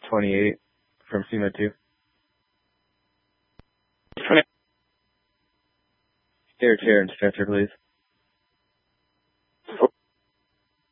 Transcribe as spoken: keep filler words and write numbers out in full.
twenty-eight from SEMA two. Chair, chair, and Spencer, please.